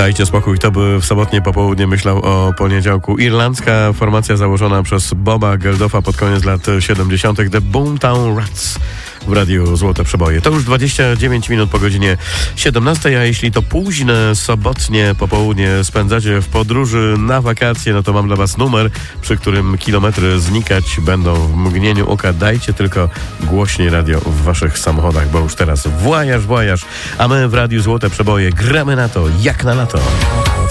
Dajcie spokój, to by w sobotnie popołudnie myślał o poniedziałku. Irlandzka formacja założona przez Boba Geldoffa pod koniec lat 70. The Boomtown Rats w radiu Złote Przeboje. To już 29 minut po godzinie 17, a jeśli to późne sobotnie popołudnie spędzacie w podróży na wakacje, no to mam dla was numer, przy którym kilometry znikać będą w mgnieniu oka. Dajcie tylko głośniej radio w waszych samochodach, bo już teraz włajasz, a my w radiu Złote Przeboje gramy na to jak na lato.